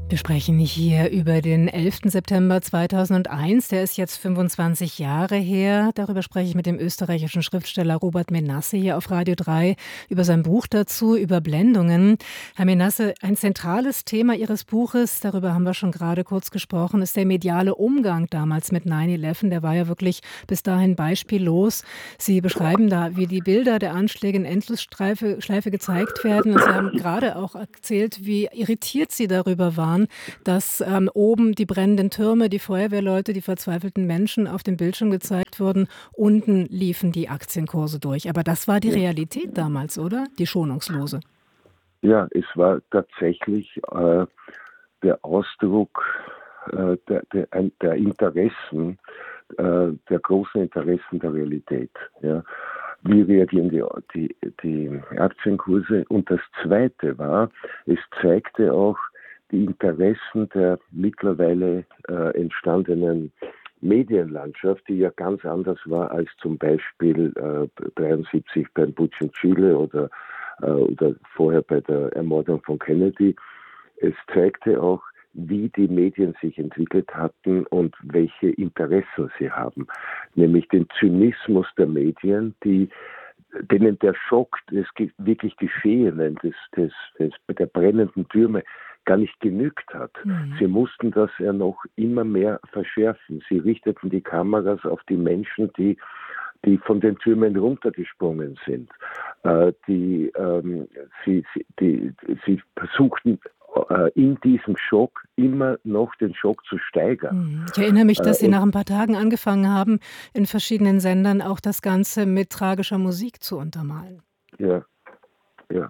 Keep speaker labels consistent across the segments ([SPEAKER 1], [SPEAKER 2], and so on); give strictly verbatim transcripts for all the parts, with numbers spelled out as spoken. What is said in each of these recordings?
[SPEAKER 1] Wir sprechen hier über den elften September zweitausendeins. Der ist jetzt fünfundzwanzig Jahre her. Darüber spreche ich mit dem österreichischen Schriftsteller Robert Menasse hier auf Radio drei über sein Buch dazu, Überblendungen. Herr Menasse, ein zentrales Thema Ihres Buches, darüber haben wir schon gerade kurz gesprochen, ist der mediale Umgang damals mit neun elf. Der war ja wirklich bis dahin beispiellos. Sie beschreiben da, wie die Bilder der Anschläge in Endlosschleife Schleife gezeigt werden. Und Sie haben gerade auch erzählt, wie irritiert Sie darüber waren, dass ähm, oben die brennenden Türme, die Feuerwehrleute, die verzweifelten Menschen auf dem Bildschirm gezeigt wurden. Unten liefen die Aktienkurse durch. Aber das war die Realität damals, oder? Die schonungslose.
[SPEAKER 2] Ja, es war tatsächlich äh, der Ausdruck äh, der, der, der Interessen, äh, der großen Interessen der Realität. Ja. Wie reagieren die, die, die Aktienkurse? Und das Zweite war, es zeigte auch die Interessen der mittlerweile äh, entstandenen Medienlandschaft, die ja ganz anders war als zum Beispiel äh, dreiundsiebzig beim Putsch in Chile oder, äh, oder vorher bei der Ermordung von Kennedy. Es zeigte auch, wie die Medien sich entwickelt hatten und welche Interessen sie haben. Nämlich den Zynismus der Medien, die denen der Schock des wirklich Geschehenen, des, des, des, der brennenden Türme gar nicht genügt hat. Mhm. Sie mussten das ja noch immer mehr verschärfen. Sie richteten die Kameras auf die Menschen, die, die von den Türmen runtergesprungen sind. Äh, die, ähm, sie, sie, die, sie versuchten äh, in diesem Schock immer noch den Schock zu steigern.
[SPEAKER 1] Ich erinnere mich, dass Sie nach ein paar Tagen angefangen haben, in verschiedenen Sendern auch das Ganze mit tragischer Musik zu untermalen.
[SPEAKER 2] Ja, ja.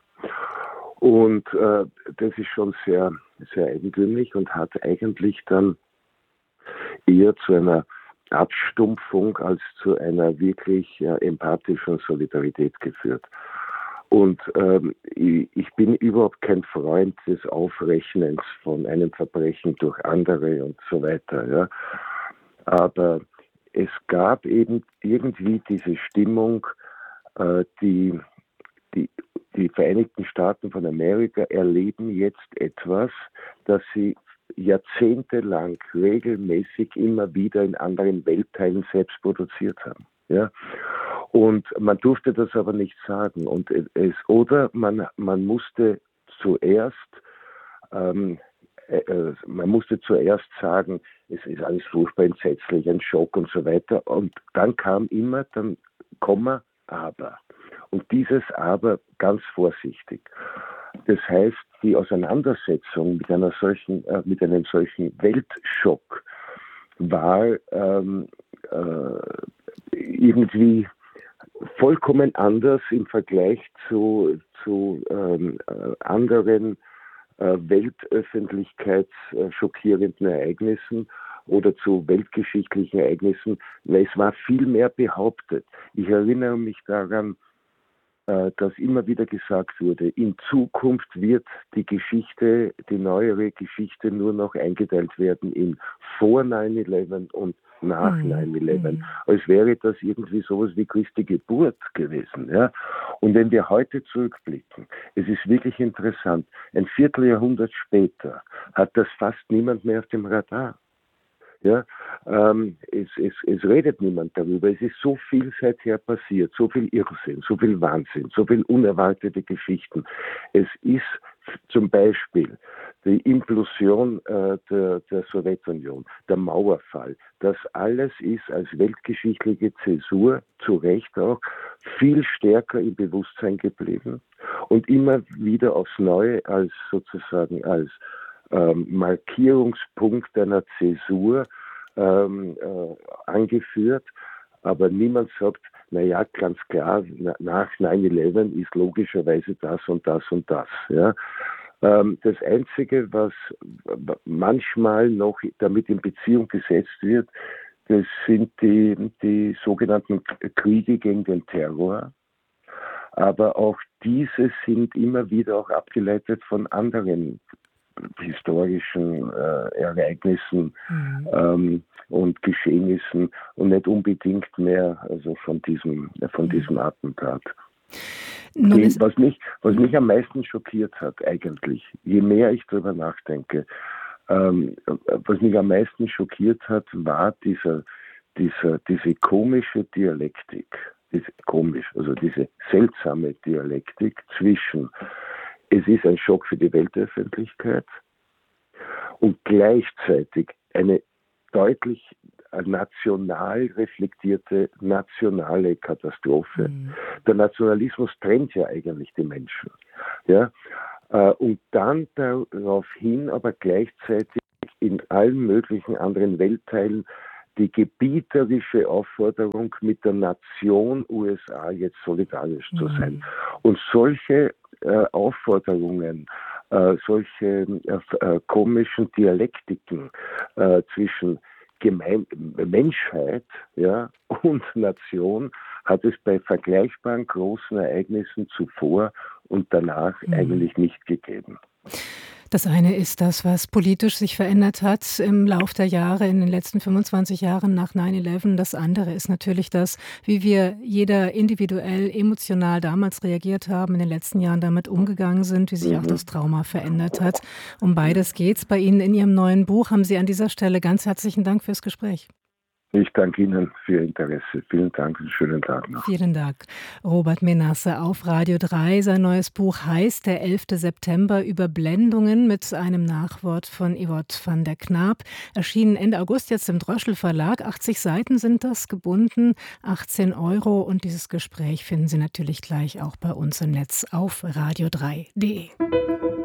[SPEAKER 2] Und äh, das ist schon sehr, sehr eigentümlich und hat eigentlich dann eher zu einer Abstumpfung als zu einer wirklich äh, empathischen Solidarität geführt. Und ähm, ich, ich bin überhaupt kein Freund des Aufrechnens von einem Verbrechen durch andere und so weiter. Ja. Aber es gab eben irgendwie diese Stimmung, äh, die, die Die Vereinigten Staaten von Amerika erleben jetzt etwas, das sie jahrzehntelang regelmäßig immer wieder in anderen Weltteilen selbst produziert haben. Ja? Und man durfte das aber nicht sagen. Und es, oder man, man musste zuerst ähm, äh, man musste zuerst sagen, es ist alles furchtbar entsetzlich, ein Schock und so weiter. Und dann kam immer dann Komma, aber. Und dieses Aber ganz vorsichtig. Das heißt, die Auseinandersetzung mit einer solchen, äh, mit einem solchen Weltschock war ähm, äh, irgendwie vollkommen anders im Vergleich zu, zu ähm, äh, anderen äh, weltöffentlichkeitsschockierenden Ereignissen oder zu weltgeschichtlichen Ereignissen, weil es war viel mehr behauptet. Ich erinnere mich daran, dass immer wieder gesagt wurde, in Zukunft wird die Geschichte, die neuere Geschichte nur noch eingeteilt werden in vor neun elf und nach mhm. neun elf. Als wäre das irgendwie sowas wie Christi Geburt gewesen. Ja? Und wenn wir heute zurückblicken, es ist wirklich interessant, ein Vierteljahrhundert später hat das fast niemand mehr auf dem Radar. Ja, ähm, es, es, es redet niemand darüber. Es ist so viel seither passiert, so viel Irrsinn, so viel Wahnsinn, so viel unerwartete Geschichten. Es ist zum Beispiel die Implosion äh, der, der Sowjetunion, der Mauerfall. Das alles ist als weltgeschichtliche Zäsur, zu Recht auch, viel stärker im Bewusstsein geblieben und immer wieder aufs Neue als sozusagen als Ähm, Markierungspunkt einer Zäsur ähm, äh, angeführt, aber niemand sagt, naja, ganz klar, na, nach neun elf ist logischerweise das und das und das. Ja. Ähm, das Einzige, was manchmal noch damit in Beziehung gesetzt wird, das sind die, die sogenannten Kriege gegen den Terror. Aber auch diese sind immer wieder auch abgeleitet von anderen historischen äh, Ereignissen mhm. ähm, und Geschehnissen und nicht unbedingt mehr also von diesem, von diesem Attentat. Die, was, mich, was mich am meisten schockiert hat eigentlich, je mehr ich darüber nachdenke, Ähm, was mich am meisten schockiert hat, war dieser, dieser, diese komische Dialektik, diese, komisch, also diese seltsame Dialektik zwischen, es ist ein Schock für die Weltöffentlichkeit und gleichzeitig eine deutlich national reflektierte nationale Katastrophe. Mhm. Der Nationalismus trennt ja eigentlich die Menschen. Ja? Und dann daraufhin aber gleichzeitig in allen möglichen anderen Weltteilen die gebieterische Aufforderung, mit der Nation U S A jetzt solidarisch mhm. zu sein. Und solche äh, Aufforderungen, äh, solche äh, komischen Dialektiken äh, zwischen Gemein- Menschheit, ja, und Nation hat es bei vergleichbaren großen Ereignissen zuvor und danach mhm. eigentlich nicht gegeben.
[SPEAKER 1] Das eine ist das, was politisch sich verändert hat im Lauf der Jahre, in den letzten fünfundzwanzig Jahren nach neun elf. Das andere ist natürlich das, wie wir jeder individuell, emotional damals reagiert haben, in den letzten Jahren damit umgegangen sind, wie sich mhm. auch das Trauma verändert hat. Um beides geht es bei Ihnen in Ihrem neuen Buch. Haben Sie an dieser Stelle ganz herzlichen Dank fürs Gespräch.
[SPEAKER 2] Ich danke Ihnen für Ihr Interesse. Vielen Dank und schönen Tag noch.
[SPEAKER 1] Vielen Dank. Robert Menasse auf Radio drei. Sein neues Buch heißt Der elfte September, Überblendungen, mit einem Nachwort von Evert van der Knaap. Erschienen Ende August jetzt im Droschel Verlag. achtzig Seiten sind das, gebunden, achtzehn Euro. Und dieses Gespräch finden Sie natürlich gleich auch bei uns im Netz auf radio drei punkt de.